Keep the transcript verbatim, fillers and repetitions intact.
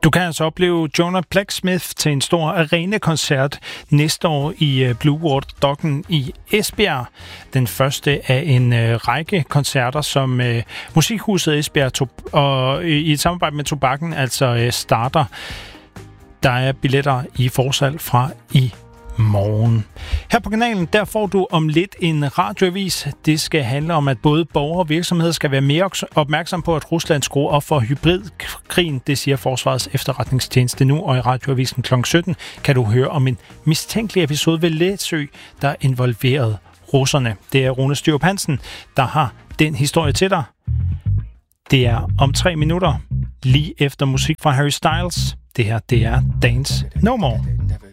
Du kan altså opleve Jonah Blacksmith til en stor arenakoncert næste år i Blue Water Docken i Esbjerg. Den første af en øh, række koncerter, som øh, Musikhuset Esbjerg to- og, øh, i et samarbejde med Tobakken altså øh, starter. Der er billetter i forsalg fra i morgen. Her på kanalen, der får du om lidt en radioavis. Det skal handle om, at både borgere og virksomheder skal være mere opmærksom på, at Rusland skruer op for hybridkrigen. Det siger Forsvarets efterretningstjeneste nu, og i radioavisen klokken sytten kan du høre om en mistænkelig episode ved Læsø, der involverede russerne. Det er Rune Styrop Hansen, der har den historie til dig. Det er om tre minutter, lige efter musik fra Harry Styles. Det her, det er Dance No More.